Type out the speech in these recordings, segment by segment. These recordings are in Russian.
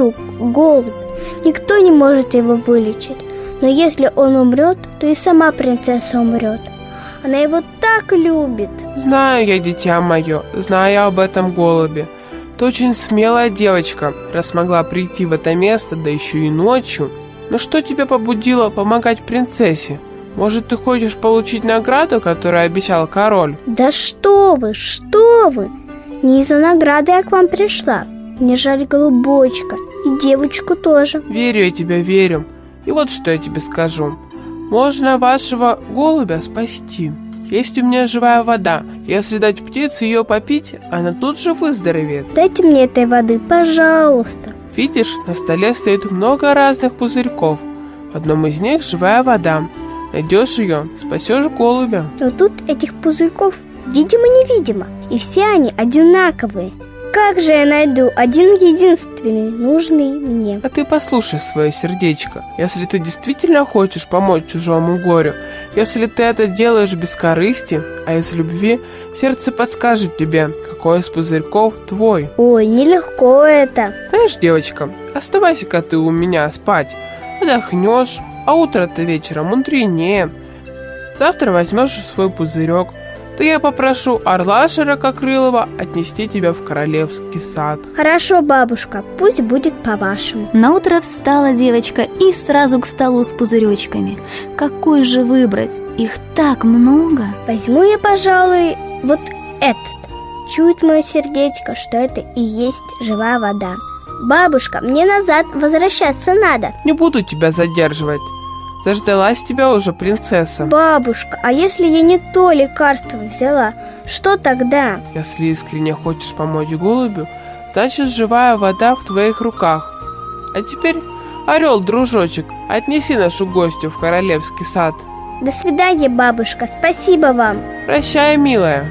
друг, голубь. Никто не может его вылечить. Но если он умрет, то и сама принцесса умрет. Она его так любит. Знаю я, дитя мое, знаю об этом голубе. Ты очень смелая девочка, раз смогла прийти в это место, да еще и ночью. Но что тебя побудило помогать принцессе? Может, ты хочешь получить награду, которую обещал король? Да что вы, что вы! Не из-за награды я к вам пришла. Мне жаль голубочка, и девочку тоже. Верю я тебе, верю. И вот что я тебе скажу. Можно вашего голубя спасти. Есть у меня живая вода. Если дать птице ее попить, она тут же выздоровеет. Дайте мне этой воды, пожалуйста. Видишь, на столе стоит много разных пузырьков. В одном из них живая вода. Найдешь ее, спасешь голубя. Но тут этих пузырьков видимо-невидимо, и все они одинаковые. Как же я найду один единственный, нужный мне? А ты послушай свое сердечко. Если ты действительно хочешь помочь чужому горю, если ты это делаешь без корысти, а из любви, сердце подскажет тебе, какой из пузырьков твой. Ой, нелегко это. Знаешь, девочка, оставайся-ка ты у меня спать. Отдохнешь, а утро-то вечером мудренее. Завтра возьмешь свой пузырек. То я попрошу орла ширококрылого отнести тебя в королевский сад. Хорошо, бабушка, пусть будет по-вашему. Наутро встала девочка и сразу к столу с пузыречками. Какой же выбрать? Их так много. Возьму я, пожалуй, вот этот. Чует мое сердечко, что это и есть живая вода. Бабушка, мне назад возвращаться надо. Не буду тебя задерживать. Заждалась тебя уже принцесса. Бабушка, а если я не то лекарство взяла, что тогда? Если искренне хочешь помочь голубю, значит живая вода в твоих руках. А теперь, орел, дружочек, отнеси нашу гостью в королевский сад. До свидания, бабушка, спасибо вам. Прощай, милая.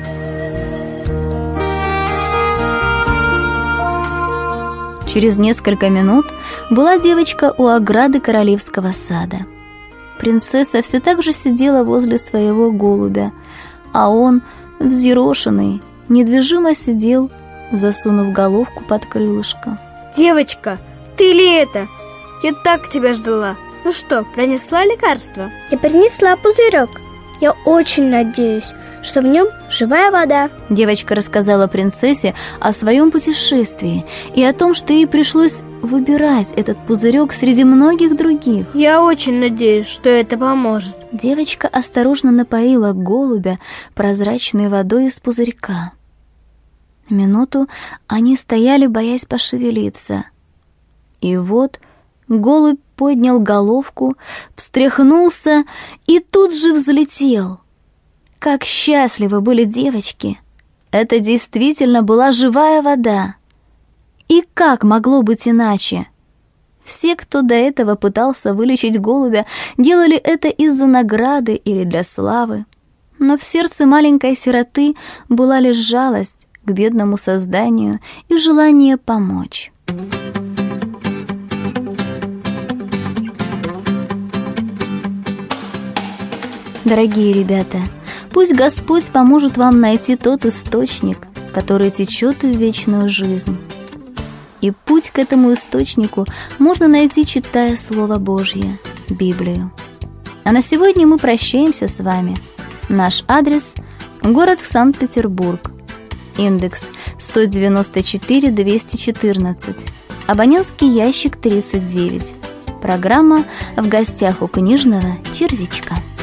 Через несколько минут была девочка у ограды королевского сада. Принцесса все так же сидела возле своего голубя, а он, взъерошенный, недвижимо сидел, засунув головку под крылышко. Девочка, ты ли это? Я так тебя ждала. Ну что, принесла лекарство? Я принесла пузырек. Я очень надеюсь, что в нем живая вода. Девочка рассказала принцессе о своем путешествии и о том, что ей пришлось выбирать этот пузырек среди многих других. Я очень надеюсь, что это поможет. Девочка осторожно напоила голубя прозрачной водой из пузырька. Минуту они стояли, боясь пошевелиться. И вот голубь поднял головку, встряхнулся и тут же взлетел. Как счастливы были девочки! Это действительно была живая вода. И как могло быть иначе? Все, кто до этого пытался вылечить голубя, делали это из-за награды или для славы. Но в сердце маленькой сироты была лишь жалость к бедному созданию и желание помочь. Дорогие ребята, пусть Господь поможет вам найти тот источник, который течет в вечную жизнь. И путь к этому источнику можно найти, читая Слово Божье, Библию. А на сегодня мы прощаемся с вами. Наш адрес – город Санкт-Петербург. Индекс 194-214. Абонентский ящик 39. Программа «В гостях у книжного червячка».